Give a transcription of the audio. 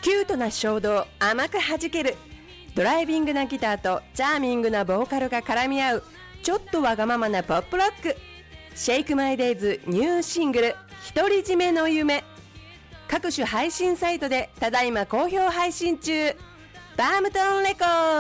キュートな衝動甘く弾けるドライビングなギターとチャーミングなボーカルが絡み合うちょっとわがままなポップロック。シェイクマイデイズニューシングル独り占めの夢、各種配信サイトでただいま好評配信中。バームトンレコード。